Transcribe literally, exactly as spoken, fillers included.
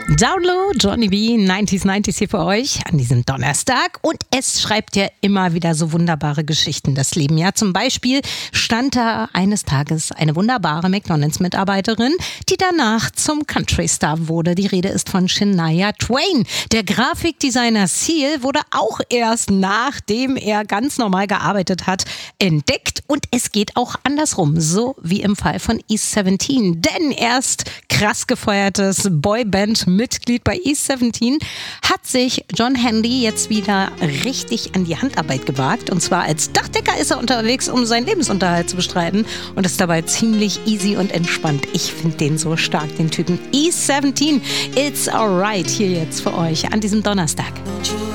Download Johnny B, neunziger neunzig hier für euch an diesem Donnerstag. Und es schreibt ja immer wieder so wunderbare Geschichten, das Leben. Ja, zum Beispiel stand da eines Tages eine wunderbare McDonalds-Mitarbeiterin, die danach zum Country-Star wurde. Die Rede ist von Shania Twain. Der Grafikdesigner Seal wurde auch erst nachdem er ganz normal gearbeitet hat, entdeckt. Und es geht auch andersrum, so wie im Fall von East siebzehn. Denn erst krass gefeuertes Boyband-Mitglied bei East siebzehn hat sich John Handy jetzt wieder richtig an die Handarbeit gewagt. Und zwar als Dachdecker ist er unterwegs, um seinen Lebensunterhalt zu bestreiten. Und ist dabei ziemlich easy und entspannt. Ich finde den so stark, den Typen. East siebzehn, It's Alright, hier jetzt für euch an diesem Donnerstag.